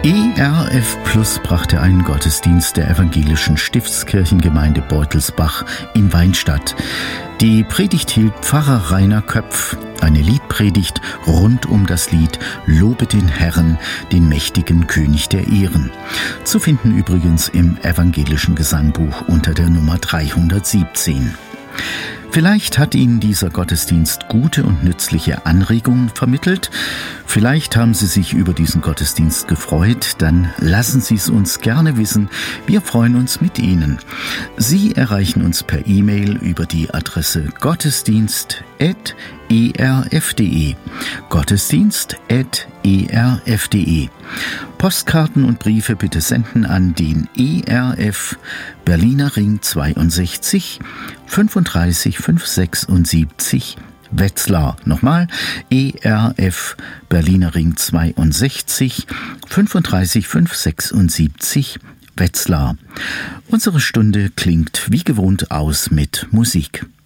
ERF Plus brachte einen Gottesdienst der evangelischen Stiftskirchengemeinde Beutelsbach in Weinstadt. Die Predigt hielt Pfarrer Rainer Köpf, eine Liedpredigt rund um das Lied »Lobe den Herrn, den mächtigen König der Ehren«. Zu finden übrigens im evangelischen Gesangbuch unter der Nummer 317. Vielleicht hat Ihnen dieser Gottesdienst gute und nützliche Anregungen vermittelt. Vielleicht haben Sie sich über diesen Gottesdienst gefreut. Dann lassen Sie es uns gerne wissen. Wir freuen uns mit Ihnen. Sie erreichen uns per E-Mail über die Adresse gottesdienst@erf.de. gottesdienst@erf.de. Postkarten und Briefe bitte senden an den ERF Berliner Ring 62 35 576 Wetzlar. Nochmal, ERF Berliner Ring 62 35 576 Wetzlar. Unsere Stunde klingt wie gewohnt aus mit Musik.